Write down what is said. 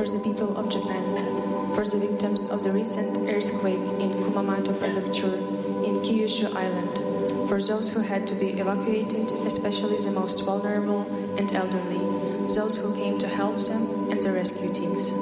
for the people of Japan, for the victims of the recent earthquake in Kumamoto Prefecture in Kyushu Island, for those who had to be evacuated, especially the most vulnerable and elderly, those who came to help them, and the rescue teams.